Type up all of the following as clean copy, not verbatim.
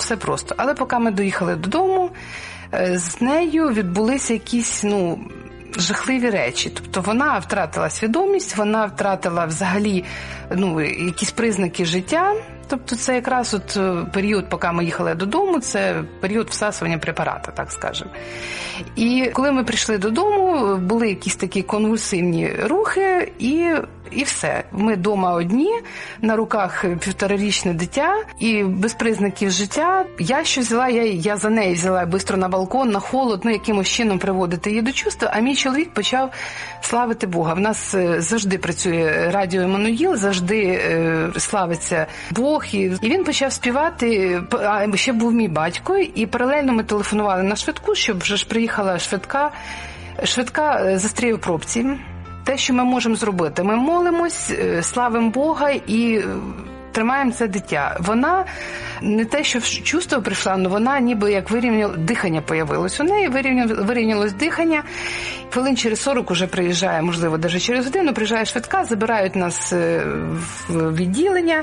все просто. Але поки ми доїхали додому, з нею відбулися якісь, жахливі речі. Тобто вона втратила свідомість, вона втратила взагалі, якісь признаки життя. Тобто це якраз період, поки ми їхали додому, це період всасування препарату, так скажемо. І коли ми прийшли додому, були якісь такі конвульсивні рухи, і все. Ми вдома одні, на руках 1,5-річне дитя, і без признаків життя. Я що взяла, я за неї взяла бистро на балкон, на холод, якимось чином приводити її до чувства, а мій чоловік почав славити Бога. В нас завжди працює радіо Еммануїл, завжди славиться Бог, і він почав співати, а ще був мій батько, і паралельно ми телефонували на швидку, щоб вже ж приїхала швидка. Швидка застряє в пробці. Те, що ми можемо зробити, ми молимось, славимо Бога і тримаємо це дитя. Вона не те, що в чувство прийшла, але вона ніби як дихання появилось. У неї вирівнялось дихання. Хвилин через 40 вже приїжджає, можливо, навіть через годину, приїжджає швидка, забирають нас в відділення.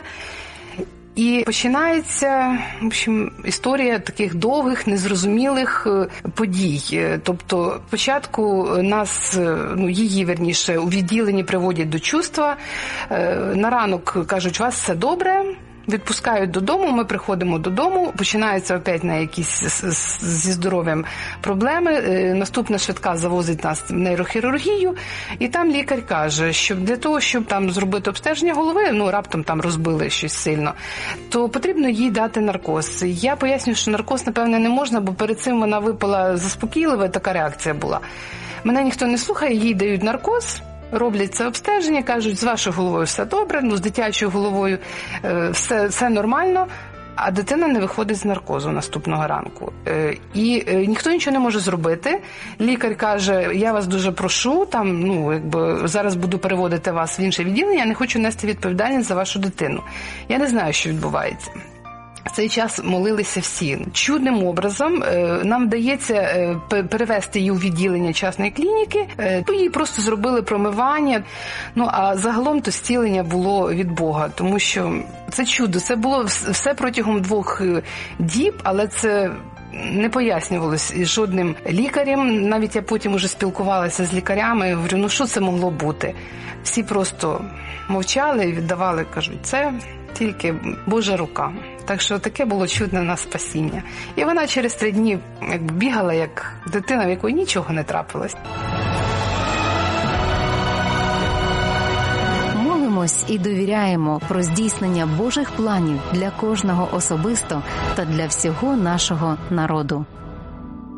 І починається, в общем, історія таких довгих, незрозумілих подій. Тобто, спочатку нас, її, верніше, у відділенні приводять до чувства. На ранок кажуть, у вас все добре. Відпускають додому, ми приходимо додому, починаються опять на якісь зі здоров'ям проблеми. Наступна швидка завозить нас в нейрохірургію, і там лікар каже, що для того, щоб там зробити обстеження голови, раптом там розбили щось сильно, то потрібно їй дати наркоз. Я пояснюю, що наркоз, напевне, не можна, бо перед цим вона випила заспокійливе, така реакція була. Мене ніхто не слухає, їй дають наркоз. Роблять це обстеження, кажуть, з вашою головою все добре, з дитячою головою все нормально, а дитина не виходить з наркозу наступного ранку. І ніхто нічого не може зробити. Лікар каже, я вас дуже прошу, зараз буду переводити вас в інше відділення, я не хочу нести відповідальність за вашу дитину. Я не знаю, що відбувається. В цей час молилися всі. Чудним образом нам вдається перевести її у відділення частної клініки. Їй просто зробили промивання. А загалом то зцілення було від Бога, тому що це чудо. Це було все протягом 2 діб, але це не пояснювалося жодним лікарем. Навіть я потім уже спілкувалася з лікарями, говорю, що це могло бути? Всі просто мовчали і віддавали, кажуть, це тільки Божа рука. Так що таке було чудне на спасіння. І вона через 3 дні бігала, як дитина, в якої нічого не трапилось. Молимось і довіряємо про здійснення Божих планів для кожного особисто та для всього нашого народу.